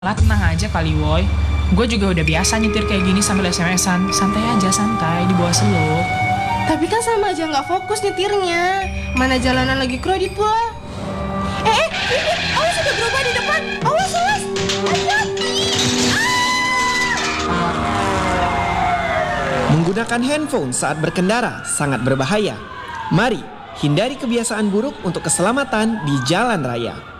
Lah tenang aja kali woy. Gue juga udah biasa nyetir kayak gini sambil SMS-an. Santai aja, santai, di bawah slow. Tapi kan sama aja nggak fokus nyetirnya. Mana jalanan lagi crowded pula. Ini, awas udah berubah di depan. Awas. Hati-hati. Menggunakan handphone saat berkendara sangat berbahaya. Mari hindari kebiasaan buruk untuk keselamatan di jalan raya.